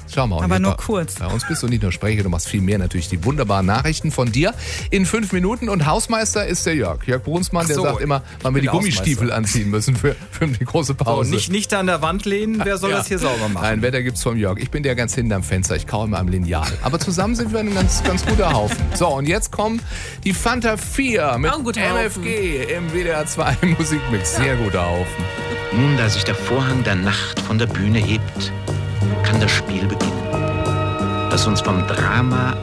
Schau mal. Aber nur kurz. Bei uns bist du nicht nur Sprecher, du machst viel mehr. Natürlich die wunderbaren Nachrichten von dir in 5 Minuten. Und Hausmeister ist der Jörg. Jörg Brunsmann, der sagt immer, wann wir die Gummistiefel anziehen müssen für die große Pause. Nicht da an der Wand lehnen, wer soll das hier sauber machen? Nein, Wetter gibt's vom Jörg. Ich bin der ganz hinterm Fenster, ich kaue immer am Lineal. Aber zusammen sind wir ein ganz guter Haufen. So, und jetzt kommen die Fanta 4 mit MFG im WDR 2 Musikmix. Sehr guter Haufen. Nun, da sich der Vorhang der Nacht von der Bühne hebt, kann das Spiel beginnen, das uns vom Drama